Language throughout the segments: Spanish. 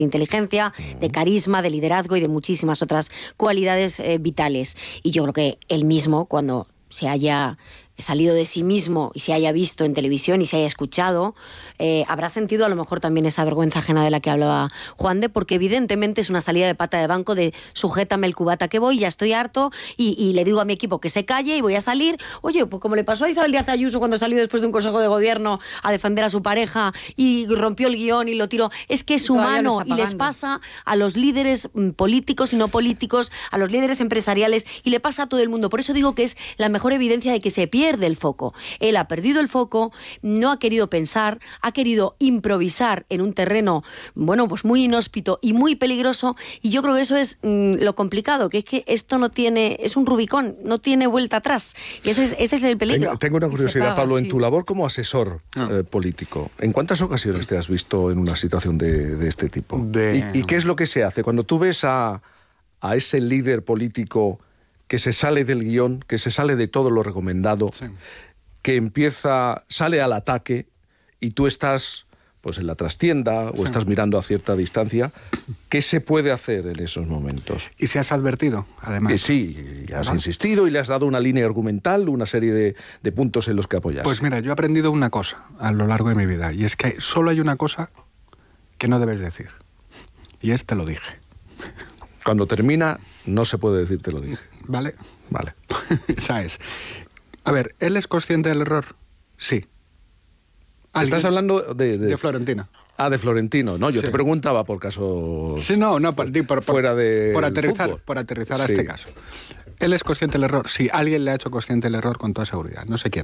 inteligencia, de carisma, de liderazgo y de muchísimas otras cualidades vitales. Y yo creo que él mismo, cuando se haya salido de sí mismo y se haya visto en televisión y se haya escuchado, habrá sentido a lo mejor también esa vergüenza ajena de la que hablaba Juan de, porque evidentemente es una salida de pata de banco de sujétame el cubata que voy, ya estoy harto y le digo a mi equipo que se calle y voy a salir. Oye, pues como le pasó a Isabel Díaz Ayuso cuando salió después de un consejo de gobierno a defender a su pareja y rompió el guión y lo tiró, es que es humano y les pasa a los líderes políticos y no políticos, a los líderes empresariales y le pasa a todo el mundo. Por eso digo que es la mejor evidencia de que se pierde el foco. Él ha perdido el foco, no ha querido pensar, ha querido improvisar en un terreno, bueno, pues muy inhóspito y muy peligroso, y yo creo que eso es lo complicado, que es que esto no tiene, es un Rubicón, no tiene vuelta atrás, y ese es el peligro. Tengo una curiosidad, Pablo, en tu labor como asesor político, ¿en cuántas ocasiones te has visto en una situación de este tipo? ¿Y qué es lo que se hace cuando tú ves a ese líder político que se sale del guión, que se sale de todo lo recomendado, que sale al ataque y tú estás pues en la trastienda o estás mirando a cierta distancia? ¿Qué se puede hacer en esos momentos? Y si has advertido, además. Sí, has insistido y le has dado una línea argumental, una serie de puntos en los que apoyas. Pues mira, yo he aprendido una cosa a lo largo de mi vida, y es que solo hay una cosa que no debes decir, y te lo dije. Cuando termina, no se puede decir te lo dije. ¿Vale? Vale. ¿Sabes? A ver, ¿él es consciente del error? Sí. ¿Estás hablando de Florentino? Ah, de Florentino. No, yo te preguntaba por caso... Sí, no, fuera de por aterrizar a este caso. ¿Él es consciente del error? Sí, alguien le ha hecho consciente del error con toda seguridad. No sé quién.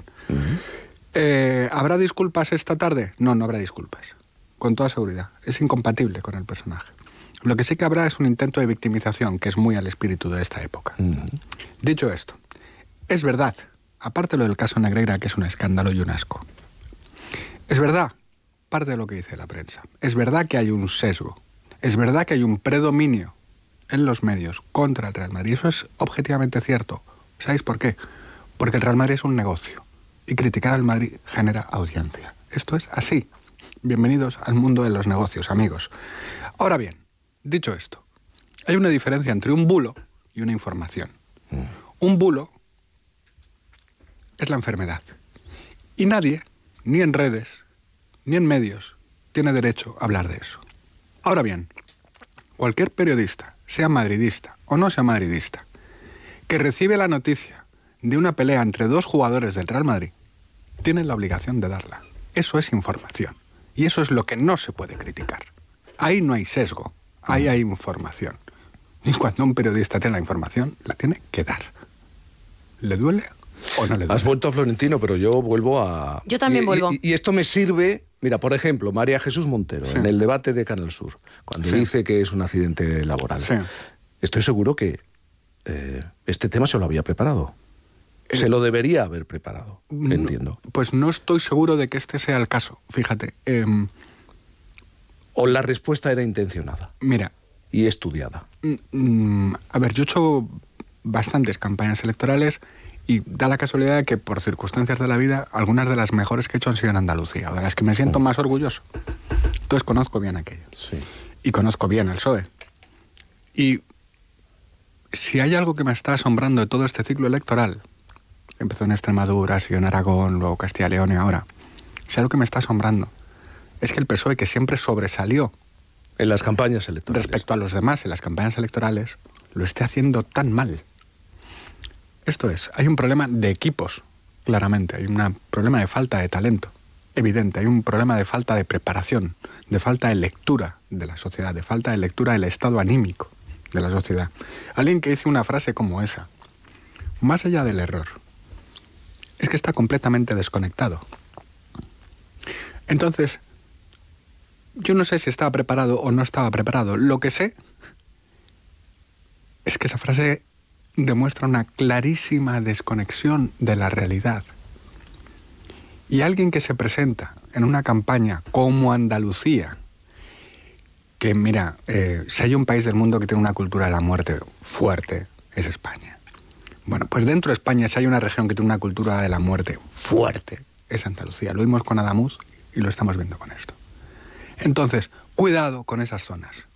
¿Habrá disculpas esta tarde? No, no habrá disculpas. Con toda seguridad. Es incompatible con el personaje. Lo que sí que habrá es un intento de victimización, que es muy al espíritu de esta época. Dicho esto, es verdad, aparte lo del caso Negreira, que es un escándalo y un asco, es verdad, parte de lo que dice la prensa, es verdad que hay un sesgo, es verdad que hay un predominio en los medios contra el Real Madrid. Eso es objetivamente cierto. ¿Sabéis por qué? Porque el Real Madrid es un negocio y criticar al Madrid genera audiencia. Esto es así. Bienvenidos al mundo de los negocios, amigos. Ahora bien, dicho esto, hay una diferencia entre un bulo y una información. Un bulo es la enfermedad. Y nadie, ni en redes, ni en medios, tiene derecho a hablar de eso. Ahora bien, cualquier periodista, sea madridista o no sea madridista, que recibe la noticia de una pelea entre dos jugadores del Real Madrid, tiene la obligación de darla. Eso es información. Y eso es lo que no se puede criticar. Ahí no hay sesgo. Ahí hay información. Y cuando un periodista tiene la información, la tiene que dar. ¿Le duele o no le duele? Has vuelto a Florentino, pero yo vuelvo a... Yo también vuelvo. Y esto me sirve... Mira, por ejemplo, María Jesús Montero, en el debate de Canal Sur, cuando dice que es un accidente laboral. Estoy seguro que este tema se lo había preparado. Se lo debería haber preparado, entiendo. Pues no estoy seguro de que este sea el caso, fíjate. ¿O la respuesta era intencionada? Mira. Y estudiada. A ver, yo he hecho bastantes campañas electorales y da la casualidad de que por circunstancias de la vida, algunas de las mejores que he hecho han sido en Andalucía, de las que me siento más orgulloso. Entonces conozco bien aquello. Sí. Y conozco bien el PSOE. Y si hay algo que me está asombrando de todo este ciclo electoral, empezó en Extremadura, siguió en Aragón, luego Castilla y León y ahora, si hay algo que me está asombrando es que el PSOE, que siempre sobresalió en las campañas electorales respecto a los demás en las campañas electorales, lo esté haciendo tan mal. Esto es, hay un problema de equipos, claramente, hay un problema de falta de talento, evidente, hay un problema de falta de preparación, de falta de lectura de la sociedad, de falta de lectura del estado anímico de la sociedad. Alguien que dice una frase como esa, más allá del error, es que está completamente desconectado. Entonces, yo no sé si estaba preparado o no estaba preparado. Lo que sé es que esa frase demuestra una clarísima desconexión de la realidad. Y alguien que se presenta en una campaña como Andalucía, que mira, si hay un país del mundo que tiene una cultura de la muerte fuerte, es España. Bueno, pues dentro de España, si hay una región que tiene una cultura de la muerte fuerte, es Andalucía. Lo vimos con Adamuz y lo estamos viendo con esto. Entonces, cuidado con esas zonas.